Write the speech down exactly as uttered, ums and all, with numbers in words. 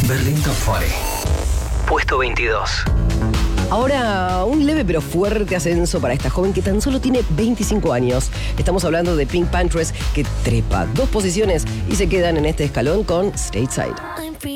Berlín Top veinte. Puesto veintidós. Ahora, un leve pero fuerte ascenso para esta joven que tan solo tiene veinticinco años. Estamos hablando de Pink Panthers, que trepa dos posiciones y se quedan en este escalón con Stateside.